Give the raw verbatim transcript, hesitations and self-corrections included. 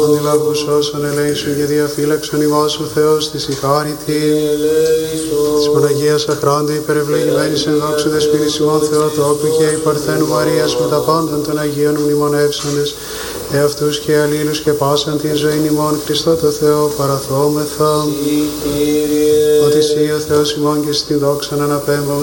Αντιλαβούς όσων ελέησον και διαφύλαξον ημάς ο Θεός της η χάριτη. Της Παναγίας Αχράντου υπερευλογημένης εν δόξου δεσποινής ημών Θεοτόκου και η Παρθένου Μαρίας με τα πάντων των Αγίων μνημονεύσαντες εαυτούς και αλλήλους και πάσαν την ζωή ημών Χριστό το Θεό παραθόμεθα. Ότι Συ ο Θεός ημών και στην δόξαν αναπέμπαμε